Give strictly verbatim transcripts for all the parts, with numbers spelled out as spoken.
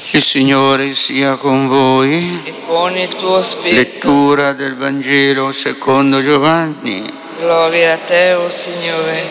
Il Signore sia con voi. E con il tuo spirito. Lettura del Vangelo secondo Giovanni. Gloria a te, o Signore.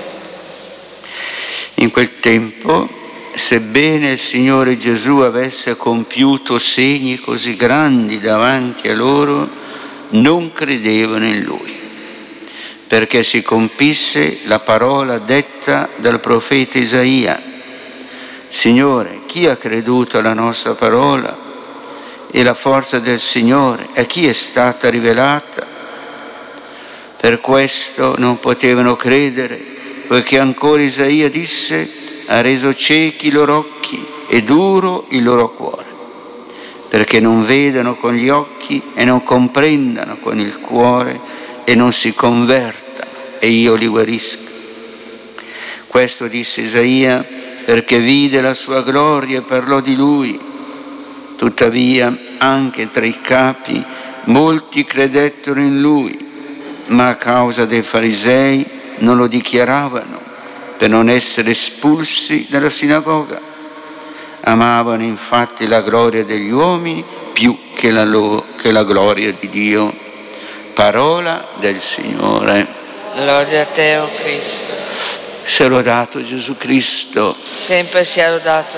In quel tempo, sebbene il Signore Gesù avesse compiuto segni così grandi davanti a loro, non credevano in Lui, perché si compisse la parola detta dal profeta Isaia: Signore, chi ha creduto alla nostra parola? E la forza del Signore a chi è stata rivelata? Per questo non potevano credere, poiché ancora Isaia disse: ha reso ciechi i loro occhi e duro il loro cuore, perché non vedano con gli occhi e non comprendano con il cuore e non si convertano e io li guarisco. Questo disse Isaia perché vide la sua gloria e parlò di lui. Tuttavia anche tra i capi molti credettero in lui, ma a causa dei farisei non lo dichiaravano per non essere espulsi dalla sinagoga. Amavano infatti la gloria degli uomini più che la, loro, che la gloria di Dio. Parola del Signore. Gloria a te, o Cristo. Sia lodato Gesù Cristo. Sempre sia lodato.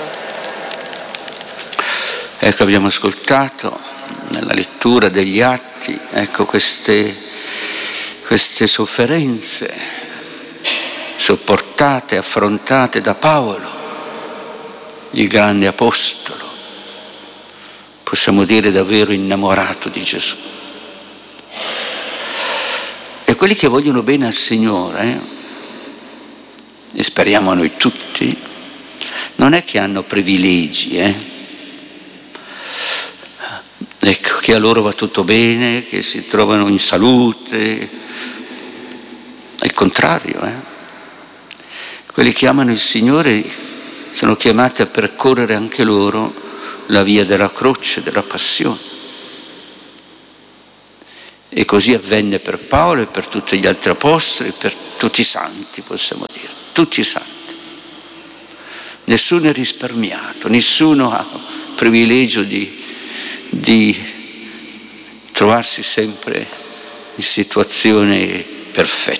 Ecco, abbiamo ascoltato nella lettura degli Atti, ecco, queste, queste sofferenze sopportate, affrontate da Paolo, il grande apostolo, possiamo dire davvero innamorato di Gesù. E quelli che vogliono bene al Signore, e speriamo noi tutti, non è che hanno privilegi, eh? Ecco, che a loro va tutto bene, che si trovano in salute, al contrario, eh? Quelli che amano il Signore sono chiamati a percorrere anche loro la via della croce, della passione. E così avvenne per Paolo e per tutti gli altri apostoli, per tutti i santi, possiamo dire, tutti i santi. Nessuno è risparmiato, nessuno ha il privilegio di, di trovarsi sempre in situazione perfetta.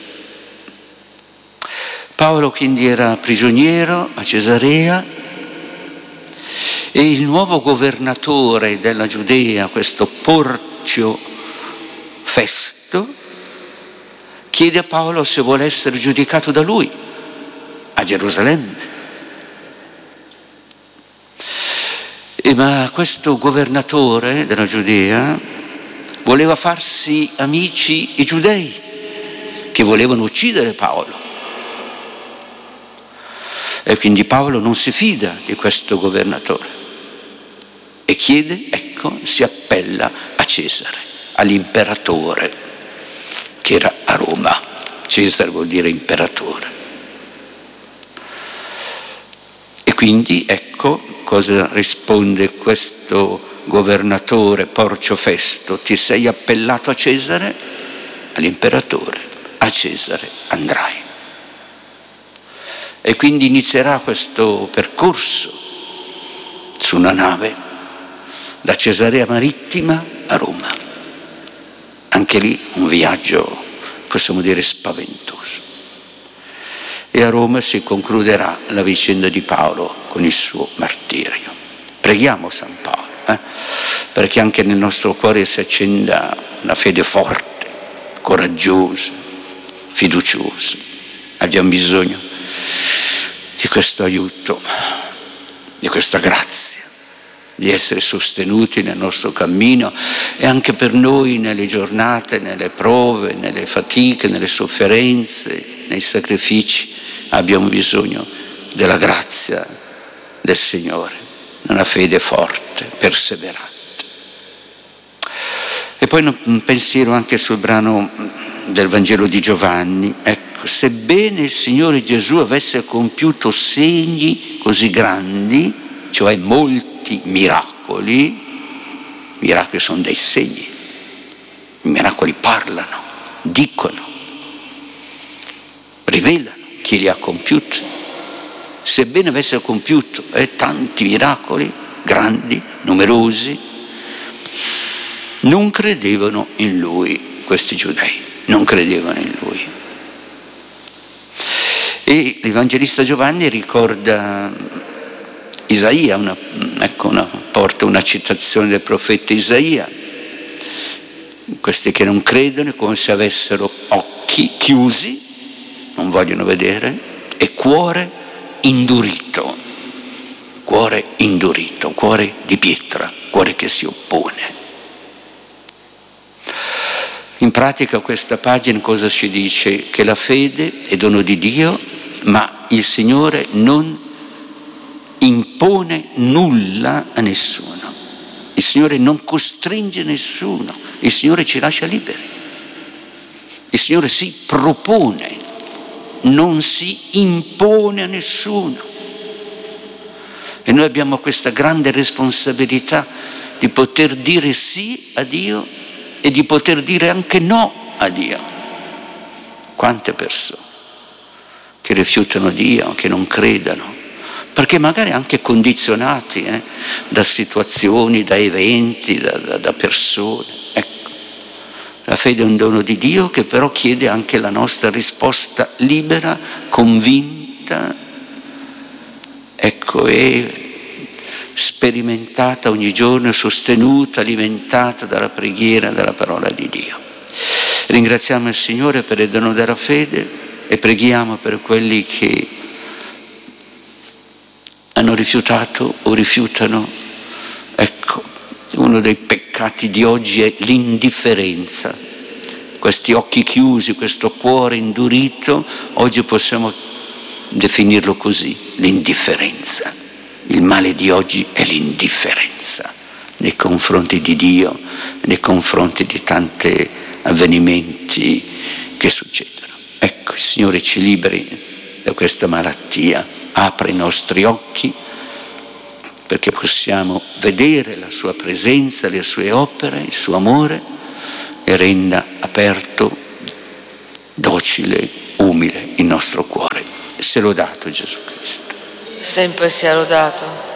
Paolo quindi era prigioniero a Cesarea e il nuovo governatore della Giudea, questo Porcio Festo, chiede a Paolo se vuole essere giudicato da lui a Gerusalemme. E ma questo governatore della Giudea voleva farsi amici i giudei che volevano uccidere Paolo. E quindi Paolo non si fida di questo governatore e chiede, ecco, si appella a Cesare, all'imperatore che era a Roma. Cesare vuol dire imperatore. E quindi ecco cosa risponde questo governatore Porcio Festo: ti sei appellato a Cesare, all'imperatore, a Cesare andrai. E quindi inizierà questo percorso su una nave da Cesarea Marittima a Roma. Anche lì un viaggio, possiamo dire, spaventoso. E a Roma si concluderà la vicenda di Paolo con il suo martirio. Preghiamo San Paolo, eh? perché anche nel nostro cuore si accenda una fede forte, coraggiosa, fiduciosa. Abbiamo bisogno di questo aiuto, di questa grazia, di essere sostenuti nel nostro cammino e anche per noi nelle giornate, nelle prove, nelle fatiche, nelle sofferenze, nei sacrifici. Abbiamo bisogno della grazia del Signore, una fede forte, perseverante. E poi un pensiero anche sul brano del Vangelo di Giovanni. Ecco, sebbene il Signore Gesù avesse compiuto segni così grandi, cioè molti miracoli, miracoli sono dei segni, i miracoli parlano, dicono, rivelano chi li ha compiuti. Sebbene avesse compiuto eh, tanti miracoli, grandi, numerosi, non credevano in lui, questi giudei, non credevano in lui. E l'Evangelista Giovanni ricorda Isaia, una, ecco una, porta una citazione del profeta Isaia, questi che non credono è come se avessero occhi chiusi, non vogliono vedere, e cuore indurito, cuore indurito, cuore di pietra, cuore che si oppone. In pratica questa pagina cosa ci dice? Che la fede è dono di Dio, ma il Signore non impone nulla a nessuno. Il Signore non costringe nessuno, il Signore ci lascia liberi. Il Signore si propone, non si impone a nessuno. E noi abbiamo questa grande responsabilità di poter dire sì a Dio e di poter dire anche no a Dio. Quante persone che rifiutano Dio, che non credano, perché magari anche condizionati eh, da situazioni, da eventi, da, da, da persone. Ecco, la fede è un dono di Dio che però chiede anche la nostra risposta libera, convinta, ecco, e sperimentata ogni giorno, sostenuta, alimentata dalla preghiera, dalla parola di Dio. Ringraziamo il Signore per il dono della fede e preghiamo per quelli che hanno rifiutato o rifiutano. Ecco, uno dei peccati di oggi è l'indifferenza. Questi occhi chiusi, questo cuore indurito, oggi possiamo definirlo così, l'indifferenza. Il male di oggi è l'indifferenza nei confronti di Dio, nei confronti di tanti avvenimenti che succedono. Ecco, il Signore ci liberi da questa malattia, apre i nostri occhi perché possiamo vedere la sua presenza, le sue opere, il suo amore e renda aperto, docile, umile il nostro cuore. Sia lodato Gesù Cristo. Sempre sia lodato.